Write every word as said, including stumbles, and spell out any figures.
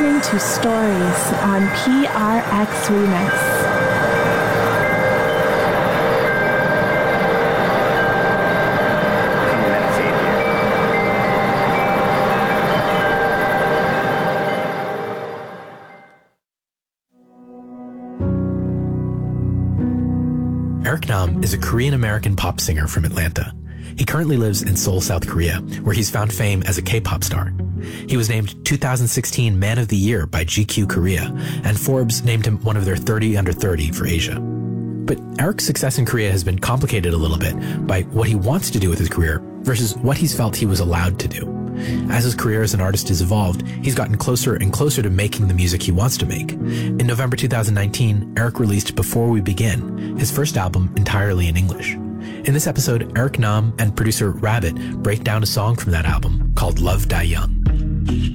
listening to Stories on P R X Remix. Eric Nam is a Korean-American pop singer from Atlanta. He currently lives in Seoul, South Korea, where he's found fame as a K-pop star. He was named two thousand sixteen Man of the Year by G Q Korea, and Forbes named him one of their thirty under thirty for Asia. But Eric's success in Korea has been complicated a little bit by what he wants to do with his career versus what he's felt he was allowed to do. As his career as an artist has evolved, he's gotten closer and closer to making the music he wants to make. In November two thousand nineteen, Eric released Before We Begin, his first album entirely in English. In this episode, Eric Nam and producer Rabbit break down a song from that album called Love Die Young.